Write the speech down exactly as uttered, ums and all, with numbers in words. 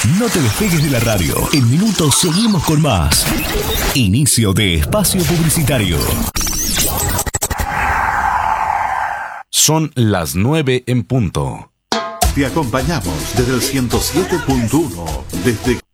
No te despegues de la radio. En minutos seguimos con más. Inicio de espacio publicitario. Son las nueve en punto. Te acompañamos desde el ciento siete punto uno, desde